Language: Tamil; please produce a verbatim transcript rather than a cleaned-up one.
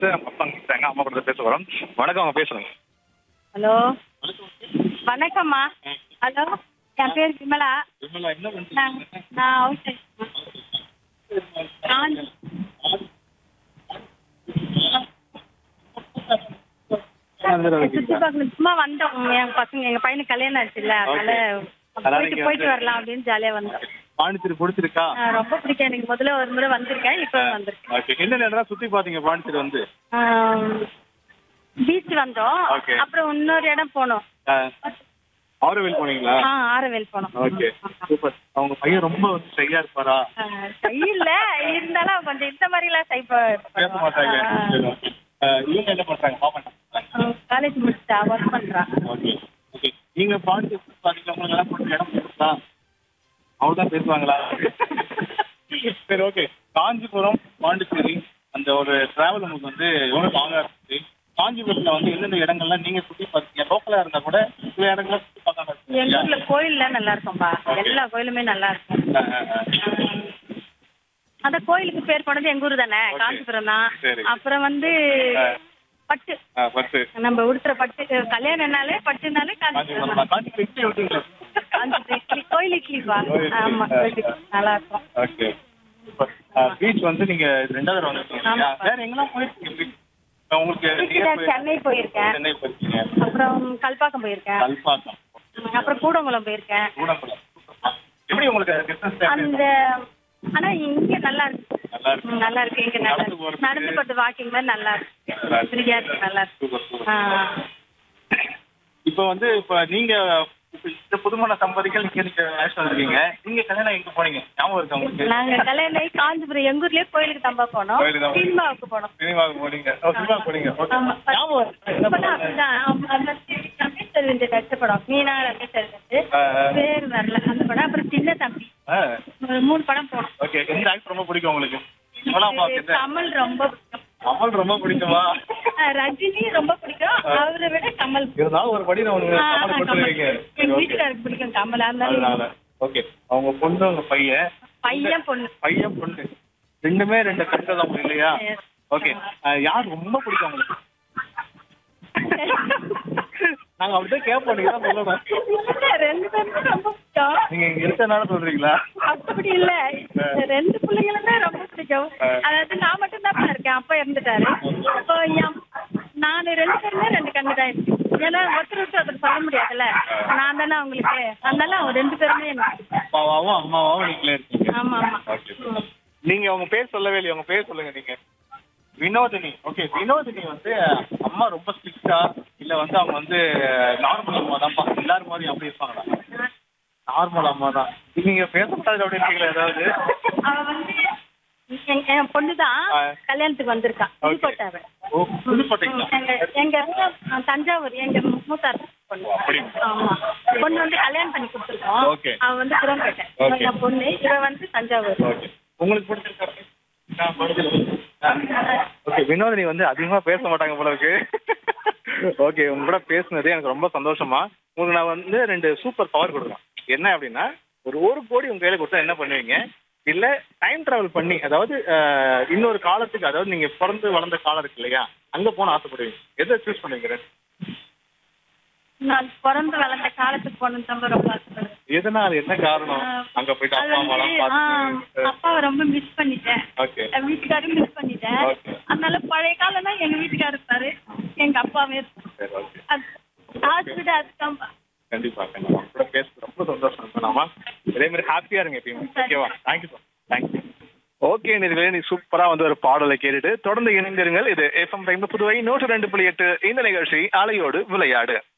அப்பா இருக்காங்க, அம்மா கூட பேச வரோம். வணக்கம், அவங்க பேசுறாங்க. ஹலோ வணக்கம்மா. ஹலோ என் பேர் விமலா. விமலா என்ன நான் பண்றீங்க? நான் ஹவுஸ் ஒய்ஃப். காஞ்சி சுற்றி பார்க்கணும் சும்மா வந்தோம். என் பசங்க எங்க பையனுக்கு கல்யாணம் ஆச்சுல்ல, அதனால போயிட்டு போயிட்டு வரலாம் அப்படின்னு ஜாலியா வந்தோம். பாண்டிச்சேரி பிடிச்சிருக்கா? ஆ, ரொம்ப பிடிக்கும் எனக்கு. முதல்ல ஒரு முறை வந்திருக்கேன், இப்போ வந்திருக்கேன். ஓகே, என்ன இடம் சுத்தி பாத்தீங்க பாண்டிச்சேரி வந்து? பீச் வந்தோம். Okay. அப்புறம் இன்னொரு இடம் போனோம். ஆரோவில் போனீங்களா? ஆ, ஆரவேல் போனோம். Okay, super. அவங்க பையன் ரொம்ப வந்து ஷையா இருப்பாரா? சை இல்ல, இருந்தாலும் கொஞ்சம் இந்த மாதிரி எல்லாம் சை பேச மாட்டாங்க. அஹ், இவங்க என்ன பண்றாங்க? பாப்பா காலேஜ் முடிச்சா ஒர்க் பண்றான். Okay okay. நீங்க பாண்டிச்சேரி பாத்தீங்கன்னா உங்களுக்கு எல்லாம் கொஞ்சம் இடம் கொடுத்தா அவர்தான் பேசுவாங்களா? சரி, ஓகே. காஞ்சிபுரம் பாண்டிச்சேரி அந்த ஒரு டிராவல் உங்களுக்கு வந்து எவ்வளவு லாங்கா இருந்துச்சு? காஞ்சிபுரத்துல வந்து எந்தெந்த இடங்கள்லாம் நீங்க சுத்தி பார்த்தீங்க? லோக்கலா இருந்தா கூட சில இடங்களை சுத்தி பார்க்காம எங்க ஊர்ல கோயில்ல நல்லா இருக்கும்பா. எல்லா கோயிலுமே நல்லா இருக்கும். அந்த கோயிலுக்கு பேர் போனது எங்க ஊர் தானே, காஞ்சிபுரம் தான். சரி. அப்புறம் வந்து பட்டு, பத்து நம்ம உடுத்துற பட்டு, கல்யாணம்னாலே பட்டுனாலே காஞ்சிபுரம் தான். காஞ்சிபுரம் இட்லி விட்டீங்களா? காஞ்சிபுரம் இட்லி, கோயில் இட்லிப்பா. ஆமா, கோயில் இட்லி நல்லா இருக்கும். ஓகே. பீச் வந்து நீங்க ரெண்டாவது தடவை வந்திருக்கீங்க. ஆமா. வேற எங்கெல்லாம் போயிருக்கீங்க beach? உங்களுக்கு பீச்சுக்கு நான் சென்னை போயிருக்கேன். சென்னை போயிருக்கீங்க. அப்புறம் கல்பாக்கம் போயிருக்கேன். கல்பாக்கம், அப்புறம் கூடங்குளம் போயிருக்கேன். கூடங்குளம். எப்படி உங்களுக்கு டிஸ்டன்ஸ் அந்த ஆனா இங்க நல்லா இருக்கு. நல்லா இருக்கு. ம், நல்லா இருக்கு. இங்க நல்லா நடந்து இருக்கு. போறதுக்கு. நடந்து போறது வாக்கிங் தான் நல்லா இருக்கு. நல்லா இருக்கு. ஃப்ரீயா இருக்கு, நல்லா இருக்கு. Super super. ஆ. இப்போ வந்து இப்போ நீங்க இப்ப இந்த புதுமண தம்பதிகள் நீங்க நீங்க நேஷனல் இருக்கீங்க. நீங்க கல்யாணம் எங்க போனீங்க? ஞாபகம் இருக்கா உங்களுக்கு? நாங்க கல்யாணம் ஆகி காஞ்சிபுரம் எங்க ஊர்லயே கோயிலுக்கு தம்பா போனோம். கோயிலுக்கு தான். சினிமாவுக்கு போனோம். சினிமாவுக்கு போனீங்க. ஓ, சினிமாவுக்கு போனீங்க. ஓகே. ஆமா. ஞாபகம் இருக்கா? என்ன இப்பதான் பண்ணீங்க? அப்படிதான். ஆமா, அந்த ரமேஷ் அரவிந்த் நடிச்ச படம், மீனா ரமேஷ் அரவிந்த். ஆ, ஆ. பேர் வரல அந்த படம். அப்புறம் சின்ன தம்பி, ஆ, ஒரு மூணு படம் போனோம். ஓகே. எந்த ஆக்டர் ரொம்ப பிடிக்கும் உங்களுக்கு? இப்பலாம் பாக்குறது கமல் ரொம்ப பிடிக்கும். அமல் ரொம்ப பிடிக்குமா? ஆ, ரஜினி ரொம்ப பிடிக்கும். அவரை விட கமல். இருந்தாலும் ஒரு படி நான் உங்களுக்கு ஆ, கமல் கமல். கொடுத்துருக்கீங்க. எங்க வீட்டுக்காருக்கு பிடிக்கும் கமல். அதனால அதனால ஓகே. அவங்க பொண்ணு உங்க பையன் பையன் பொண்ணு. பையன் பொண்ணு ரெண்டுமே ரெண்டு கண்கள் தான் இல்லையா? Yes. ஓகே. யார் ரொம்ப பிடிக்கும் உங்களுக்கு? நாங்க அப்படியே கேட்போம், நீங்க தான் சொல்லணும். இல்ல, ரெண்டு பேருமே ரொம்ப பிடிக்கும். நீங்க இங்க இருக்கனால சொல்றீங்களா? அப்படி இல்ல, ரெண்டு பிள்ளைங்களுமே ரொம்ப பிடிக்கும். அதாவது நான் மட்டும் தான் இருக்கேன், அப்பா இறந்துட்டாரு. இப்போ என் நான் ரெண்டு பேருமே ரெண்டு கண்ணு தான் இருக்கு. ஏன்னா ஒருத்தர் விட்டு ஒருத்தர் சொல்ல முடியாதுல்ல, நான் தானே அவங்களுக்கு. அதனால அவங்க ரெண்டு பேருமே எனக்கு பிடிக்கும். அப்பாவாவும் அம்மாவாவும் நீங்களே இருக்கீங்க. ஆமா ஆமா. ஓகே. நீங்க உங்க பேர் சொல்லவே இல்லையா? உங்க பேர் சொல்லுங்க நீங்க. வினோதினி. ஓகே. வினோதினி வந்து அம்மா ரொம்ப ஸ்ட்ரிக்டா இல்ல வந்து அவங்க வந்து நார்மல் அம்மா தான்ப்பா எல்லாரும் மாதிரி அப்படி இருப்பாங்களா? நார்மல் அம்மா தான். நீங்க பேச மாட்டாது அப்படி இருக்கீங்களா ஏதாவது? அவ வந்து என் என் பொண்ணுதான் கல்யாணத்துக்கு வந்திருக்கா. புதுக்கோட்டாவை. ஓ, புதுக்கோட்டைங்களா? எங்க எங்க இருக்க தஞ்சாவூர், எங்க மூத்தார் பொண்ணு. அப்படி. ஆமா. பொண்ணு வந்து கல்யாணம் பண்ணி கொடுத்துருக்கோம். Okay. அவ வந்து புறம்பேட்டை. Okay. என் பொண்ணு இவ வந்து தஞ்சாவூர். ஓகே. உங்களுக்கு பிடிச்சிருக்கா? ஓகே. வினோதினி வந்து அதிகமா பேச மாட்டாங்க போல இருக்கு. ஓகே, உங்க கூட பேசுனது எனக்கு ரொம்ப சந்தோஷமா. உங்களுக்கு நான் வந்து ரெண்டு சூப்பர் பவர் கொடுக்குறேன். என்ன அப்படின்னா, ஒரு ஒரு கோடி உங்க கையில கொடுத்தா என்ன பண்ணுவீங்க? இல்ல டைம் டிராவல் பண்ணி, அதாவது அஹ், இன்னொரு காலத்துக்கு, அதாவது நீங்க பிறந்து வளர்ந்த காலம் இருக்கு இல்லையா, அங்க போன ஆசைப்படுவீங்க. எதை சூஸ் பண்ணுவீங்க? நான் பிறந்து வளர்ந்த காலத்துக்கு போகணும்னு ரொம்ப ரொம்ப ஆசைப்படுறேன். எதனால? என்ன காரணம்? அங்க போயிட்டு அது அப்பா வந்து, அம்மா ஆ, பார்த்து. அப்பாவை ரொம்ப மிஸ் பண்ணிட்டேன். ஓகே. என் வீட்டுக்காரும் மிஸ் பண்ணிட்டேன். Okay. அதனால பழைய காலம் தான் எங்க வீட்டுக்காரர் இருப்பாரு, எங்க அப்பாவே இருப்பாரு. சரி, ஓகே. அது ஆசை விட அதுதான். கண்டிப்பா கண்டிப்பா. உங்க கூட பேச ரொம்ப சந்தோஷம் இருக்கலாமா? இதே மாதிரி ஹாப்பியா இருங்க எப்பயுமே. ஓகேவா? Thank you sir. தேங்க்யூ. ஓகே, இதுவே நீ சூப்பரா வந்து ஒரு பாடலை கேட்டுட்டு தொடர்ந்து இணைந்திருங்கள். இது எஃப்எம் டைம் புதுவை நூற்று ரெண்டு புள்ளி எட்டு. இந்த நிகழ்ச்சி அலையோடு விளையாடு.